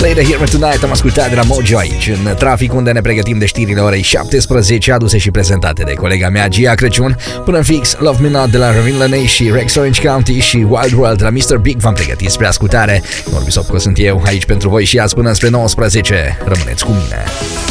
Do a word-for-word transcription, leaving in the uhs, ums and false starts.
Play the Here Tonight am ascultat de la Mojo aici, în trafic, unde ne pregătim de știrile orei șaptesprezece, aduse și prezentate de colega mea Gia Crăciun. Până în fix, Love Me Not de la Ravin Lanei și Rex Orange County și Wild World de la mister Big v-am pregătit spre ascultare. Norbi Sopco sunt eu, aici pentru voi și azi până spre nouăsprezece. Rămâneți cu mine.